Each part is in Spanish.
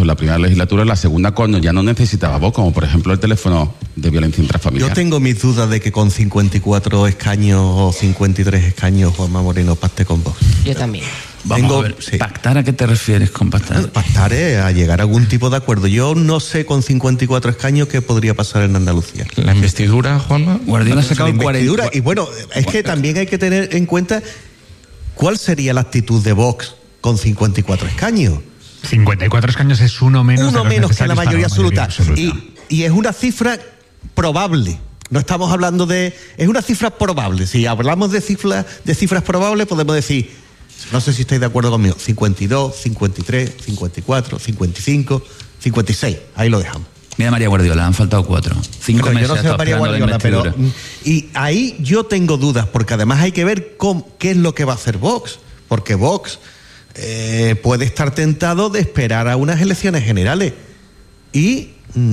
en la primera legislatura, en la segunda cuando ya no necesitaba voz, como por ejemplo el teléfono de violencia intrafamiliar. Yo tengo mis dudas de que con 54 escaños o 53 escaños Juanma Moreno pacte con Vox. Yo también. Vamos a ver, sí. ¿Pactar a qué te refieres con pactar? Pactar es a llegar a algún tipo de acuerdo. Yo no sé con 54 escaños qué podría pasar en Andalucía. La investidura, Juanma. Guardiola ha sacado 40. Y bueno, es que también hay que tener en cuenta cuál sería la actitud de Vox con 54 escaños. 54 escaños es uno menos que la mayoría absoluta. Y es una cifra probable. No estamos hablando de... Es una cifra probable. Si hablamos de cifras probables, podemos decir... No sé si estáis de acuerdo conmigo. 52, 53, 54, 55, 56. Ahí lo dejamos. Mira María Guardiola, han faltado 4. 5 meses. Yo no sé María Guardiola, pero... Y ahí yo tengo dudas, porque además hay que ver qué es lo que va a hacer Vox. Porque Vox puede estar tentado de esperar a unas elecciones generales y...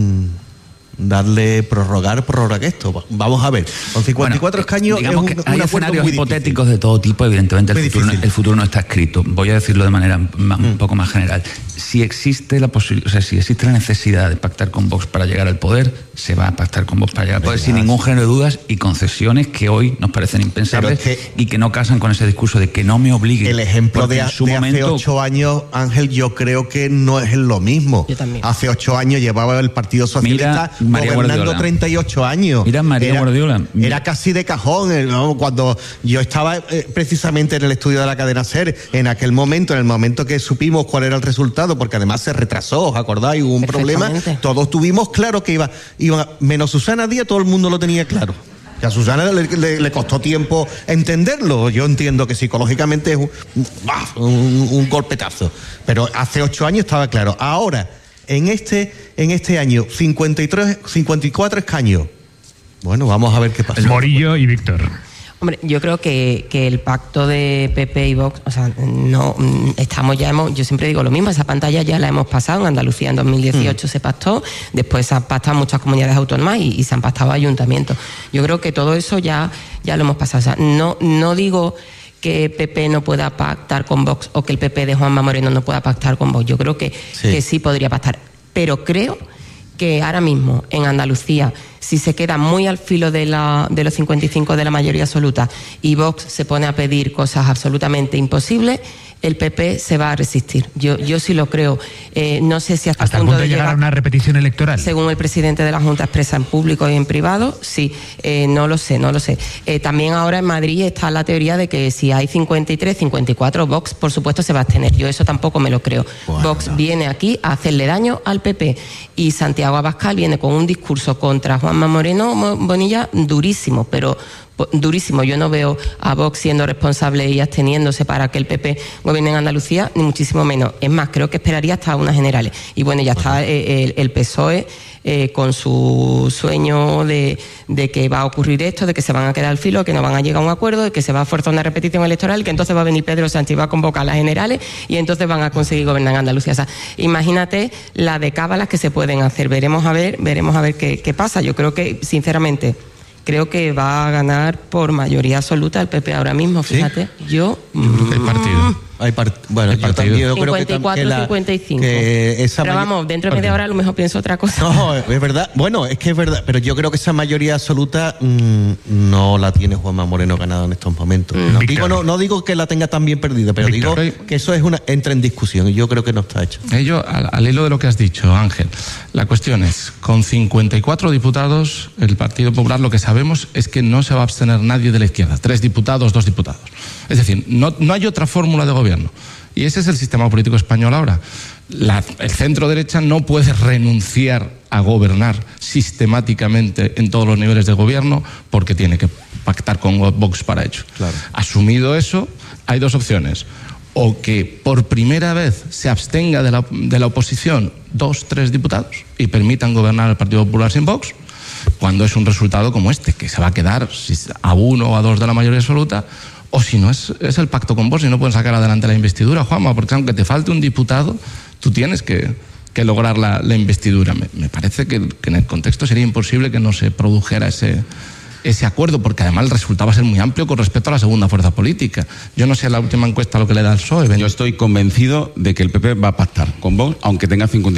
prorrogar esto. Vamos a ver, con 54 escaños digamos es que hay escenarios hipotéticos difícil. De todo tipo. Evidentemente el futuro no está escrito. Voy a decirlo de manera un poco más general. Si existe si existe la necesidad de pactar con Vox para llegar al poder, se va a pactar con Vox para llegar al poder sin ningún género de dudas y concesiones que hoy nos parecen impensables y que no casan con ese discurso de que no me obliguen. El ejemplo de hace 8 años, Ángel, yo creo que no es lo mismo. Yo también. Hace 8 años llevaba el Partido Socialista gobernando Guardiola. 38 años. Mira María Guardiola. Era casi de cajón. Cuando yo estaba precisamente en el estudio de la cadena SER, en el momento que supimos cuál era el resultado, porque además se retrasó, ¿os acordáis? Hubo un problema. Todos tuvimos claro que iba menos Susana Díaz, todo el mundo lo tenía claro. Y a Susana le costó tiempo entenderlo. Yo entiendo que psicológicamente es un golpetazo. Pero hace 8 años estaba claro. Ahora, en este año, 54 escaños. Bueno, vamos a ver qué pasa. Morillo y Víctor. Hombre, yo creo que el pacto de PP y Vox, o sea, no estamos yo siempre digo lo mismo, esa pantalla ya la hemos pasado. En Andalucía en 2018 se pactó, después se han pactado muchas comunidades autónomas y se han pactado ayuntamientos. Yo creo que todo eso ya lo hemos pasado. O sea, no digo que PP no pueda pactar con Vox o que el PP de Juanma Moreno no pueda pactar con Vox. Yo creo que sí podría pactar, pero creo que ahora mismo en Andalucía, si se queda muy al filo de los 55 de la mayoría absoluta y Vox se pone a pedir cosas absolutamente imposibles, el PP se va a resistir. Yo sí lo creo. No sé si hasta el punto de llegar a una repetición electoral. Según el presidente de la Junta expresa en público y en privado, sí. No lo sé. También ahora en Madrid está la teoría de que si hay 53, 54, Vox por supuesto se va a abstener. Yo eso tampoco me lo creo. Bueno, Vox viene aquí a hacerle daño al PP y Santiago Abascal viene con un discurso contra Juanma Moreno Bonilla durísimo, pero durísimo. Yo no veo a Vox siendo responsable y absteniéndose para que el PP gobierne en Andalucía, ni muchísimo menos. Es más, creo que esperaría hasta unas generales. Y bueno, ya está el PSOE con su sueño de que va a ocurrir esto, de que se van a quedar al filo, que no van a llegar a un acuerdo, de que se va a forzar una repetición electoral, que entonces va a venir Pedro Sánchez y va a convocar a las generales y entonces van a conseguir gobernar en Andalucía. O sea, imagínate la de cábalas que se pueden hacer. Veremos a ver qué pasa. Yo creo que, sinceramente, creo que va a ganar por mayoría absoluta el PP ahora mismo, fíjate. ¿Sí? Yo creo que hay partido. Bueno, yo también yo 54, creo 55. Pero vamos, dentro de media hora a lo mejor pienso otra cosa. No, es verdad. Bueno, es que es verdad. Pero yo creo que esa mayoría absoluta no la tiene Juanma Moreno ganada en estos momentos. No digo que la tenga tan bien perdida, pero digo que eso entra en discusión y yo creo que no está hecho. Ello, al hilo de lo que has dicho, Ángel, la cuestión es, con 54 diputados, el Partido Popular lo que sabemos es que no se va a abstener nadie de la izquierda. 3 diputados, 2 diputados. Es decir, no hay otra fórmula de gobierno. Y ese es el sistema político español ahora. El centro derecha no puede renunciar a gobernar sistemáticamente en todos los niveles de gobierno porque tiene que pactar con Vox para ello. Claro. Asumido eso, hay 2 opciones. O que por primera vez se abstenga de la oposición 2, 3 diputados y permitan gobernar el Partido Popular sin Vox, cuando es un resultado como este, que se va a quedar a 1 o a 2 de la mayoría absoluta. O si no, es el pacto con Vox y no pueden sacar adelante la investidura, Juanma, porque aunque te falte un diputado, tú tienes que lograr la investidura. Me parece que en el contexto sería imposible que no se produjera ese acuerdo, porque además el resultado va a ser muy amplio con respecto a la segunda fuerza política. Yo no sé la última encuesta lo que le da el PSOE. Yo estoy convencido de que el PP va a pactar con Vox, aunque tenga 50